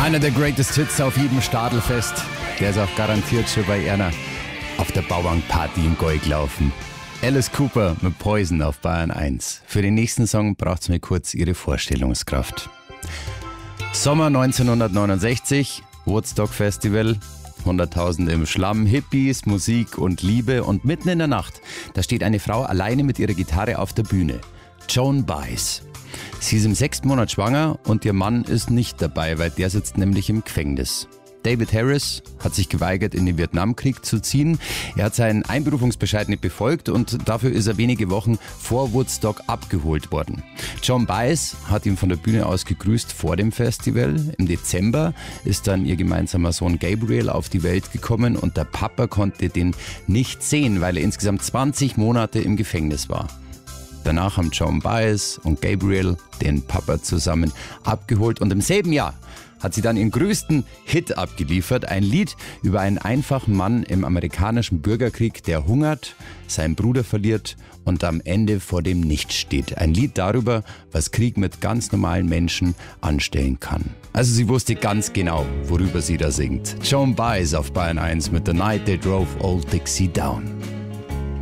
Einer der Greatest Hits auf jedem Stadelfest. Der ist auch garantiert schon bei Erna auf der Bauernparty in Goy gelaufen. Alice Cooper mit Poison auf Bayern 1. Für den nächsten Song braucht es mir kurz ihre Vorstellungskraft. Sommer 1969, Woodstock Festival, 100.000 im Schlamm, Hippies, Musik und Liebe und mitten in der Nacht, da steht eine Frau alleine mit ihrer Gitarre auf der Bühne. Joan Baez. Sie ist im 6. Monat schwanger und ihr Mann ist nicht dabei, weil der sitzt nämlich im Gefängnis. David Harris hat sich geweigert, in den Vietnamkrieg zu ziehen. Er hat seinen Einberufungsbescheid nicht befolgt und dafür ist er wenige Wochen vor Woodstock abgeholt worden. Joan Baez hat ihn von der Bühne aus gegrüßt vor dem Festival. Im Dezember ist dann ihr gemeinsamer Sohn Gabriel auf die Welt gekommen und der Papa konnte den nicht sehen, weil er insgesamt 20 Monate im Gefängnis war. Danach haben Joan Baez und Gabriel den Papa zusammen abgeholt und im selben Jahr hat sie dann ihren größten Hit abgeliefert. Ein Lied über einen einfachen Mann im amerikanischen Bürgerkrieg, der hungert, seinen Bruder verliert und am Ende vor dem Nichts steht. Ein Lied darüber, was Krieg mit ganz normalen Menschen anstellen kann. Also sie wusste ganz genau, worüber sie da singt. Joan Baez auf Bayern 1 mit The Night They Drove Old Dixie Down.